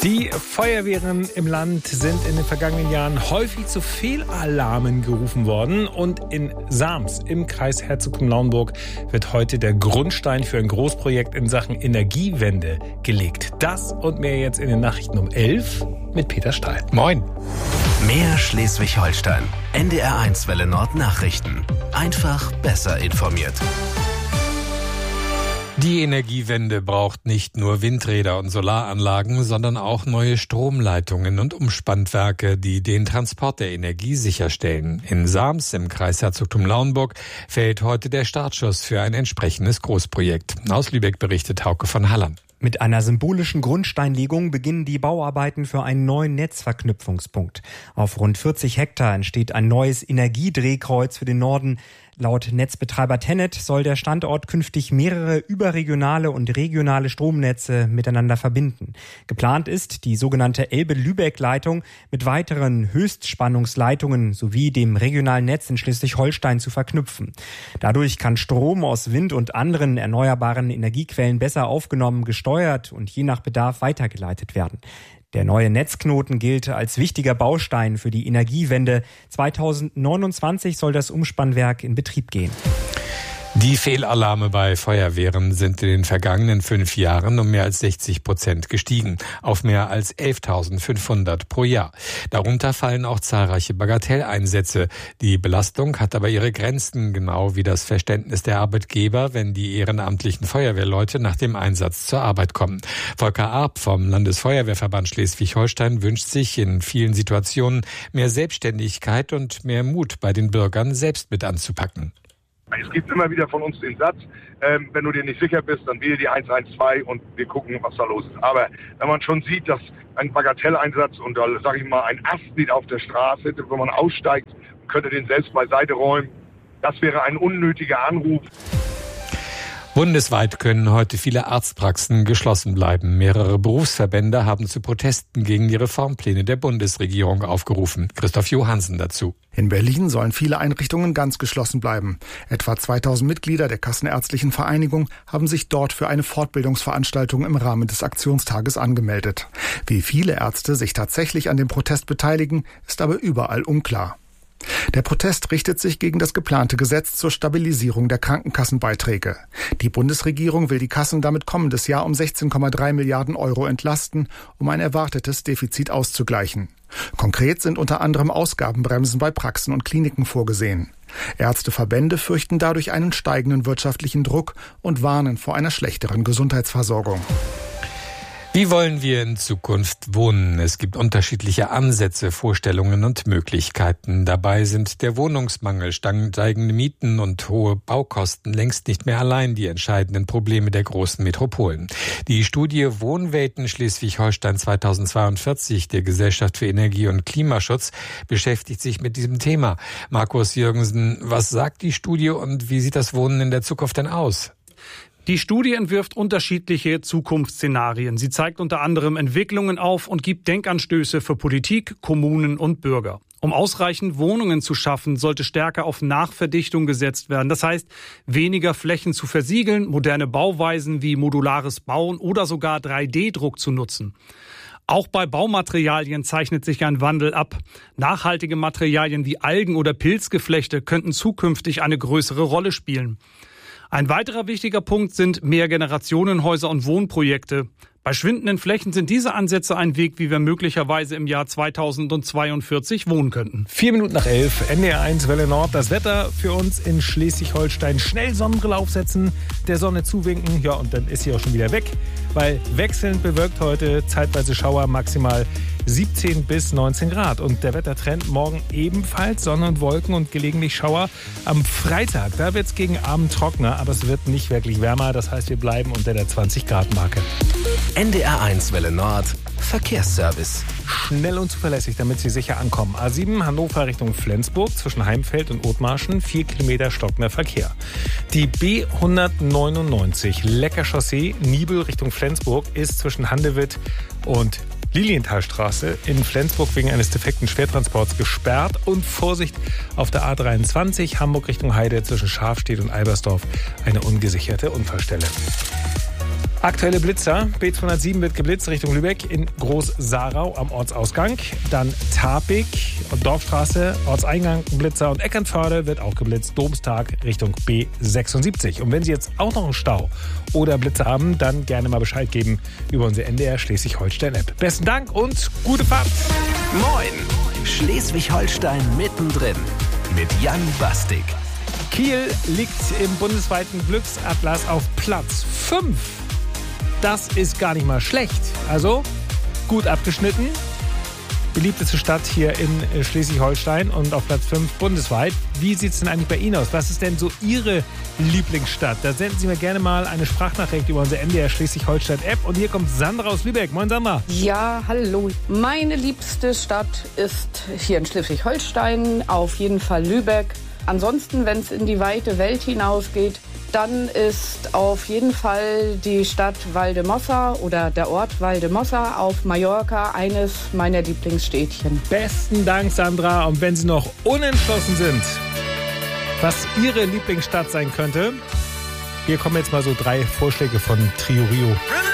Die Feuerwehren im Land sind in den vergangenen Jahren häufig zu Fehlalarmen gerufen worden. Und in Sams im Kreis Herzogtum Lauenburg wird heute der Grundstein für ein Großprojekt in Sachen Energiewende gelegt. Das und mehr jetzt in den Nachrichten um 11 mit Peter Stahl. Moin. Mehr Schleswig-Holstein. NDR1 Welle Nord Nachrichten. Einfach besser informiert. Die Energiewende braucht nicht nur Windräder und Solaranlagen, sondern auch neue Stromleitungen und Umspannwerke, die den Transport der Energie sicherstellen. In Sams im Kreis Herzogtum Lauenburg fällt heute der Startschuss für ein entsprechendes Großprojekt. Aus Lübeck berichtet Hauke von Halland. Mit einer symbolischen Grundsteinlegung beginnen die Bauarbeiten für einen neuen Netzverknüpfungspunkt. Auf rund 40 Hektar entsteht ein neues Energiedrehkreuz für den Norden. Laut Netzbetreiber TenneT soll der Standort künftig mehrere überregionale und regionale Stromnetze miteinander verbinden. Geplant ist, die sogenannte Elbe-Lübeck-Leitung mit weiteren Höchstspannungsleitungen sowie dem regionalen Netz in Schleswig-Holstein zu verknüpfen. Dadurch kann Strom aus Wind und anderen erneuerbaren Energiequellen besser aufgenommen, gesteuert und je nach Bedarf weitergeleitet werden. Der neue Netzknoten gilt als wichtiger Baustein für die Energiewende. 2029 soll das Umspannwerk in Betrieb gehen. Die Fehlalarme bei Feuerwehren sind in den vergangenen 5 Jahren um mehr als 60% gestiegen, auf mehr als 11.500 pro Jahr. Darunter fallen auch zahlreiche Bagatelleinsätze. Die Belastung hat aber ihre Grenzen, genau wie das Verständnis der Arbeitgeber, wenn die ehrenamtlichen Feuerwehrleute nach dem Einsatz zur Arbeit kommen. Volker Arp vom Landesfeuerwehrverband Schleswig-Holstein wünscht sich in vielen Situationen mehr Selbstständigkeit und mehr Mut bei den Bürgern, selbst mit anzupacken. Es gibt immer wieder von uns den Satz, wenn du dir nicht sicher bist, dann wähle die 112 und wir gucken, was da los ist. Aber wenn man schon sieht, dass ein Bagatelleinsatz und da sage ich mal ein Ast liegt auf der Straße, wenn man aussteigt, könnte den selbst beiseite räumen, das wäre ein unnötiger Anruf. Bundesweit können heute viele Arztpraxen geschlossen bleiben. Mehrere Berufsverbände haben zu Protesten gegen die Reformpläne der Bundesregierung aufgerufen. Christoph Johansen dazu. In Berlin sollen viele Einrichtungen ganz geschlossen bleiben. Etwa 2000 Mitglieder der Kassenärztlichen Vereinigung haben sich dort für eine Fortbildungsveranstaltung im Rahmen des Aktionstages angemeldet. Wie viele Ärzte sich tatsächlich an dem Protest beteiligen, ist aber überall unklar. Der Protest richtet sich gegen das geplante Gesetz zur Stabilisierung der Krankenkassenbeiträge. Die Bundesregierung will die Kassen damit kommendes Jahr um 16,3 Milliarden Euro entlasten, um ein erwartetes Defizit auszugleichen. Konkret sind unter anderem Ausgabenbremsen bei Praxen und Kliniken vorgesehen. Ärzteverbände fürchten dadurch einen steigenden wirtschaftlichen Druck und warnen vor einer schlechteren Gesundheitsversorgung. Wie wollen wir in Zukunft wohnen? Es gibt unterschiedliche Ansätze, Vorstellungen und Möglichkeiten. Dabei sind der Wohnungsmangel, steigende Mieten und hohe Baukosten längst nicht mehr allein die entscheidenden Probleme der großen Metropolen. Die Studie Wohnwelten Schleswig-Holstein 2042 der Gesellschaft für Energie- und Klimaschutz beschäftigt sich mit diesem Thema. Markus Jürgensen, was sagt die Studie und wie sieht das Wohnen in der Zukunft denn aus? Die Studie entwirft unterschiedliche Zukunftsszenarien. Sie zeigt unter anderem Entwicklungen auf und gibt Denkanstöße für Politik, Kommunen und Bürger. Um ausreichend Wohnungen zu schaffen, sollte stärker auf Nachverdichtung gesetzt werden. Das heißt, weniger Flächen zu versiegeln, moderne Bauweisen wie modulares Bauen oder sogar 3D-Druck zu nutzen. Auch bei Baumaterialien zeichnet sich ein Wandel ab. Nachhaltige Materialien wie Algen- oder Pilzgeflechte könnten zukünftig eine größere Rolle spielen. Ein weiterer wichtiger Punkt sind Mehrgenerationenhäuser und Wohnprojekte. Bei schwindenden Flächen sind diese Ansätze ein Weg, wie wir möglicherweise im Jahr 2042 wohnen könnten. 11:04, NDR1 Welle Nord. Das Wetter für uns in Schleswig-Holstein. Schnell Sonnenbrille aufsetzen, der Sonne zuwinken. Ja, und dann ist sie auch schon wieder weg. Weil wechselnd bewölkt heute, zeitweise Schauer, maximal 17 bis 19 Grad. Und der Wettertrend morgen ebenfalls Sonne und Wolken und gelegentlich Schauer. Am Freitag, da wird es gegen Abend trockener, aber es wird nicht wirklich wärmer. Das heißt, wir bleiben unter der 20-Grad-Marke. NDR1 Welle Nord Verkehrsservice. Schnell und zuverlässig, damit Sie sicher ankommen. A7 Hannover Richtung Flensburg zwischen Heimfeld und Othmarschen, 4 Kilometer stockender Verkehr. Die B199 Lecker-Chaussee Nibel Richtung Flensburg ist zwischen Handewitt und Lilienthalstraße in Flensburg wegen eines defekten Schwertransports gesperrt. Und Vorsicht auf der A23 Hamburg Richtung Heide zwischen Schafstedt und Albersdorf, eine ungesicherte Unfallstelle. Aktuelle Blitzer. B207 wird geblitzt Richtung Lübeck in Groß-Sarau am Ortsausgang. Dann Tapig und Dorfstraße, Ortseingang ein Blitzer. Und Eckernförde wird auch geblitzt, Domstag Richtung B76. Und wenn Sie jetzt auch noch einen Stau oder Blitzer haben, dann gerne mal Bescheid geben über unsere NDR Schleswig-Holstein-App. Besten Dank und gute Fahrt. Moin! Schleswig-Holstein mittendrin mit Jan Bastik. Kiel liegt im bundesweiten Glücksatlas auf Platz 5. Das ist gar nicht mal schlecht. Also gut abgeschnitten. Beliebteste Stadt hier in Schleswig-Holstein und auf Platz 5 bundesweit. Wie sieht es denn eigentlich bei Ihnen aus? Was ist denn so Ihre Lieblingsstadt? Da senden Sie mir gerne mal eine Sprachnachricht über unsere NDR Schleswig-Holstein-App. Und hier kommt Sandra aus Lübeck. Moin Sandra. Ja, hallo. Meine liebste Stadt ist hier in Schleswig-Holstein, auf jeden Fall Lübeck. Ansonsten, wenn es in die weite Welt hinausgeht, dann ist auf jeden Fall die Stadt Valdemossa oder der Ort Valdemossa auf Mallorca eines meiner Lieblingsstädtchen. Besten Dank, Sandra. Und wenn Sie noch unentschlossen sind, was Ihre Lieblingsstadt sein könnte, hier kommen jetzt mal so 3 Vorschläge von Trio Rio.